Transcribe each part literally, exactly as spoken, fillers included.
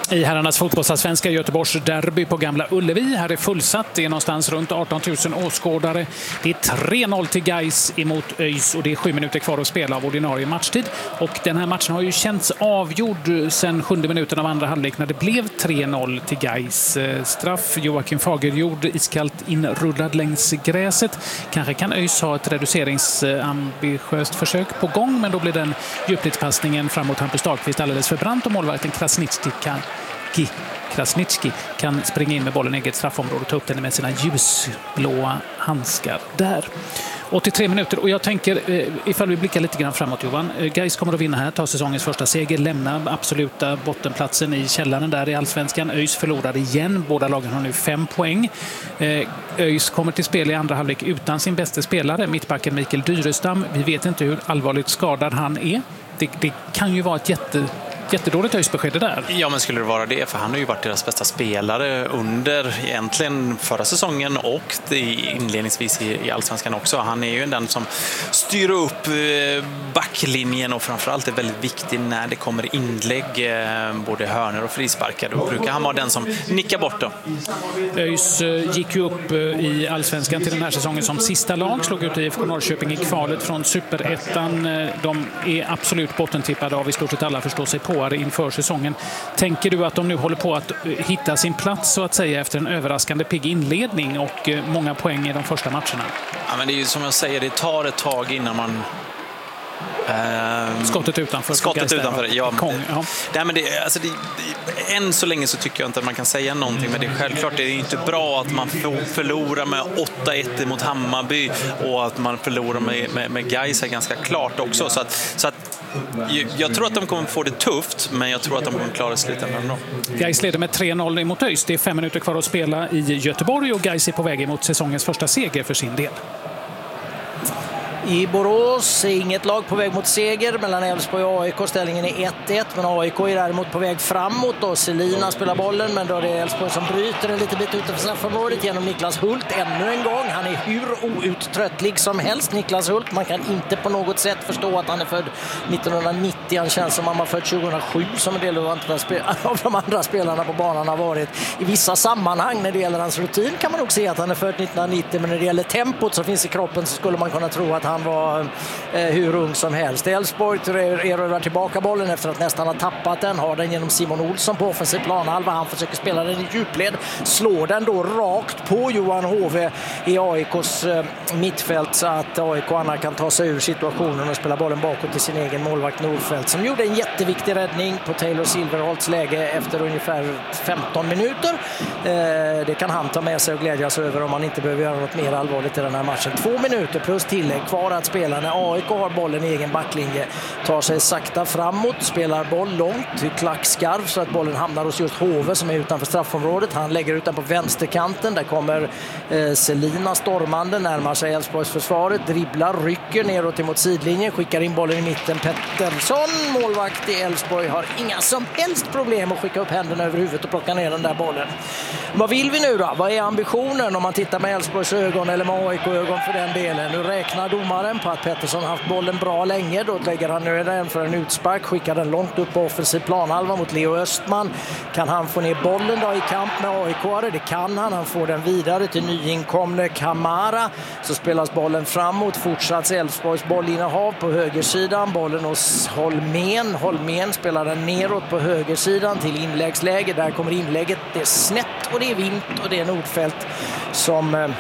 I herrarnas fotbollsallsvenska Göteborgs derby på Gamla Ullevi. Här är fullsatt. Det är någonstans runt arton tusen åskådare. Det är tre noll till Gais emot ÖIS och det är sju minuter kvar att spela av ordinarie matchtid. Och den här matchen har ju känts avgjord sen sjunde minuten av andra halvlek när det blev tre noll till Gais. Straff Joakim Fagerjord iskallt inrullad längs gräset. Kanske kan ÖIS ha ett reduceringsambitiöst försök på gång, men då blir den djupledspassningen framåt Hampus Dahlqvist alldeles för brant och målvakten Krasniqi kan Krasniqi kan springa in med bollen i eget straffområde och ta upp den med sina ljusblåa handskar där. åttiotre minuter och jag tänker, ifall vi blickar lite grann framåt Johan, Gais kommer att vinna här, ta säsongens första seger, lämna absoluta bottenplatsen i källaren där i Allsvenskan. ÖIS förlorar igen, båda lagen har nu fem poäng. ÖIS kommer till spel i andra halvlek utan sin bästa spelare, mittbacken Mikael Dyrestam. Vi vet inte hur allvarligt skadad han är. Det, det kan ju vara ett jätte Jättedåligt höjsbesked där. Ja, men skulle det vara det, för han har ju varit deras bästa spelare under egentligen förra säsongen och inledningsvis i Allsvenskan också. Han är ju den som styr upp backlinjen och framförallt är väldigt viktig när det kommer inlägg, både hörnor och frisparkar. Då brukar han vara den som nickar bort då. ÖIS gick ju upp i Allsvenskan till den här säsongen som sista lag, slog ut I F K Norrköping i kvalet från Superettan. De är absolut bottentippade av i stort sett alla, förstår sig på inför säsongen. Tänker du att de nu håller på att hitta sin plats så att säga efter en överraskande pigg inledning och många poäng i de första matcherna? Ja, men det är ju som jag säger, det tar ett tag innan man Uh, skottet utanför. Skottet utanför, ja. Kong, ja. Nej, men det, alltså det, det, än så länge så tycker jag inte att man kan säga någonting, men det är självklart det är inte bra att man förlorar med åtta ett mot Hammarby och att man förlorar med, med, med Gais är ganska klart också. Så att, så att jag tror att de kommer få det tufft, men jag tror att de kommer klara slutändan ändå. Gais leder med tre noll mot ÖIS. Det är fem minuter kvar att spela i Göteborg och Gais är på väg emot säsongens första seger för sin del. I Borås är inget lag på väg mot seger mellan Elfsborg och A I K. Ställningen är ett ett, men A I K är däremot på väg framåt. Då Selina spelar bollen, men då är det Elfsborg som bryter en liten bit utanför straffområdet genom Niklas Hult ännu en gång. Han är hur outtröttlig som helst, Niklas Hult. Man kan inte på något sätt förstå att han är född nittonhundranittio. Han känns som han var född tjugohundrasju, som en del av de andra spelarna på banan har varit. I vissa sammanhang när det gäller hans rutin kan man också se att han är född nittonhundranittio, men när det gäller tempot som finns i kroppen så skulle man kunna tro att han Han var eh, hur ung som helst. Elfsborg erövrar tillbaka bollen efter att nästan ha tappat den. Har den genom Simon Olsson på offensiv planhalva. Han försöker spela den i djupled. Slår den då rakt på Johan Hove i A I K:s eh, mittfält så att A I K-arna kan ta sig ur situationen och spela bollen bakåt till sin egen målvakt Nordfeldt, som gjorde en jätteviktig räddning på Taylor Silverholts läge efter ungefär femton minuter. Eh, det kan han ta med sig och glädjas över om man inte behöver göra något mer allvarligt i den här matchen. Två minuter plus tillägg kvar att spela när A I K har bollen i egen backlinje. Tar sig sakta framåt, spelar boll långt till klackskarv så att bollen hamnar hos just Hove som är utanför straffområdet. Han lägger ut den på vänsterkanten. Där kommer eh, Selina stormande, närmar sig Elfsborgs försvaret, dribblar, rycker neråt emot sidlinjen, skickar in bollen i mitten. Pettersson, målvakt i Elfsborg, har inga som helst problem att skicka upp händerna över huvudet och plocka ner den där bollen. Vad vill vi nu då? Vad är ambitionen om man tittar med Elfsborgs ögon eller med A I K-ögon för den delen? Nu räknar domaren på att Pettersson har haft bollen bra länge. Då lägger han nu den för en utspark, skickar den långt upp på offensiv planhalva mot Leo Östman. Kan han få ner bollen då i kamp med A I K-are? Det kan han. Han får den vidare till nyinkomne Kamara. Så spelas bollen framåt. Fortsatt Elfsborgs bollinnehav på högersidan. Bollen hos Holmén. Holmén spelar den neråt på högersidan till inläggsläge. Där kommer inlägget. Det är snett och det är vint och det är Nordfeldt som eh,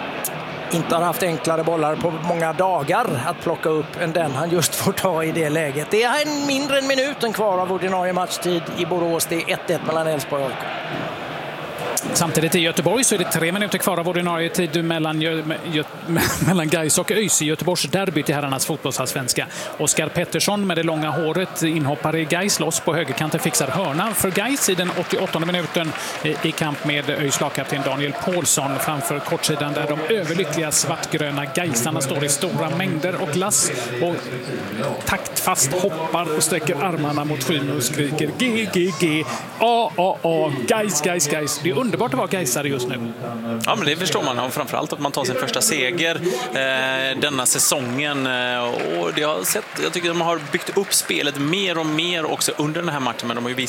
inte har haft enklare bollar på många dagar att plocka upp än den han just får ta i det läget. Det är en mindre än minuten kvar av ordinarie matchtid i Borås. Det är ett ett mellan Elfsborg och A I K. Samtidigt i Göteborg så är det tre minuter kvar av ordinarie tid mellan, Gö Gö mellan Gais och ÖIS i Göteborgs derby till herrarnas fotbollsallsvenska. Oskar Pettersson med det långa håret, inhoppare i Gais, loss på högerkanten, fixar hörna för Gais i den åttioåttonde minuten i kamp med ÖIS lagkapten Daniel Paulsson framför kortsidan där de överlyckliga svartgröna Gaisarna står i stora mängder och glass och taktfast hoppar och sträcker armarna mot skyn och skriker G, G, G, A, A, A, Gais, Gais, Gais. Det är underbart att vara Gaisare just nu. Ja, men det förstår man. Och framförallt att man tar sin första seger eh, denna säsongen. Och det har sett, jag tycker de har byggt upp spelet mer och mer också under den här matchen. Men de har ju